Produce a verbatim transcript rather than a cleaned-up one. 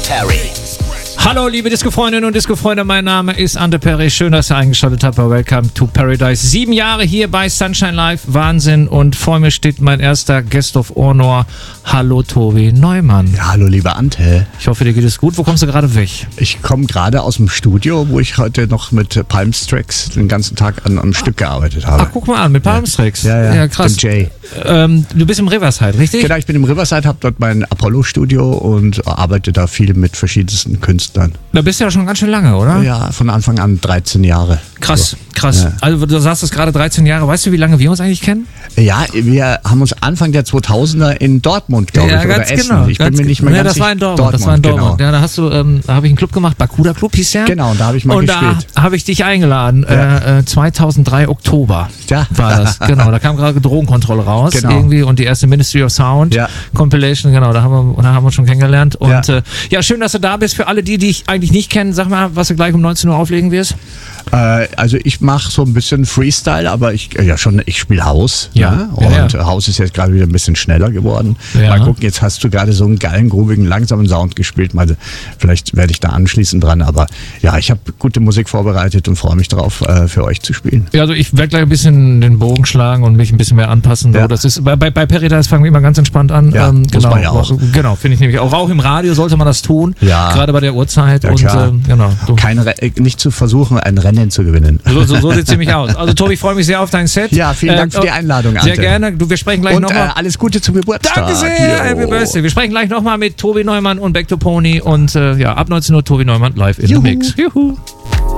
Perry. Hallo liebe Disco-Freundinnen und Disco-Freunde, mein Name ist Ante Perry. Schön, dass ihr eingeschaltet habt bei Welcome to Paradise. Sieben Jahre hier bei Sunshine Live, Wahnsinn. Und vor mir steht mein erster Guest of Honor. Hallo Tobi Neumann. Ja, hallo lieber Ante. Ich hoffe, dir geht es gut. Wo kommst du gerade weg? Ich komme gerade aus dem Studio, wo ich heute noch mit Palmstrix den ganzen Tag an einem Stück gearbeitet habe. Ach, guck mal an, mit Palmstrix. Ja, ja, ja krass. Mit Jay. Ähm, du bist im Riverside, richtig? Genau, ich bin im Riverside, habe dort mein Apollo-Studio und arbeite da viel mit verschiedensten Künstlern. Da bist du ja schon ganz schön lange, oder? Ja, von Anfang an dreizehn Jahre. Krass, so. krass. Ja. Also du sagst es gerade dreizehn Jahre. Weißt du, wie lange wir uns eigentlich kennen? Ja, wir haben uns Anfang der zweitausender in Dortmund, glaube ja, ich, ganz oder Essen. Genau, ich bin ganz mir nicht mehr ja, ganz das war in Dortmund, Dortmund, das war in Dortmund. Genau. Ja, da hast du, ähm, da habe ich einen Club gemacht, Bakuda Club hieß der. Genau, da habe ich mal und gespielt. Und da habe ich dich eingeladen, Ja. äh, zweitausenddrei Oktober Ja. war das. Genau, da kam gerade Drogenkontrolle raus Genau. irgendwie und die erste Ministry of Sound Ja. Compilation, genau, da haben wir, da haben wir uns schon kennengelernt. Und Ja. Äh, ja, schön, dass du da bist. Für alle die, die ich eigentlich nicht kenne, sag mal, was du gleich um neunzehn Uhr auflegen wirst. Äh, also ich mache so ein bisschen Freestyle, aber ich ja schon, ich spiele House. Ja. Ne? Ja, Und ja. House ist jetzt gerade wieder ein bisschen schneller geworden. Ja. Mal gucken, jetzt hast du gerade so einen geilen, groovigen, langsamen Sound gespielt. Mal, vielleicht werde ich da anschließend dran. Aber ja, ich habe gute Musik vorbereitet und freue mich drauf, äh, für euch zu spielen. Ja, also ich werde gleich ein bisschen den Bogen schlagen und mich ein bisschen mehr anpassen. Ja. So, das ist bei, bei, bei Paradise fangen wir immer ganz entspannt an. Ja, ähm, muss genau, man ja auch. Genau, finde ich nämlich auch. Auch im Radio sollte man das tun. Ja. Gerade bei der Uhrzeit. Ja, und klar. ähm, genau. Du, Keine, Re- äh, nicht zu versuchen, ein Rennen zu gewinnen. so so, so sieht es ziemlich aus. Also Tobi, ich freue mich sehr auf dein Set. Ja, vielen Dank für die Einladung, Sehr Ante. gerne. Du, wir sprechen gleich Und äh, nochmal. alles Gute zum Geburtstag. Danke sehr, Jo. Happy Birthday. Wir sprechen gleich nochmal mit Tobi Neumann und Back to Pony und äh, ja, ab neunzehn Uhr Tobi Neumann live in Juhu. the Mix. Juhu.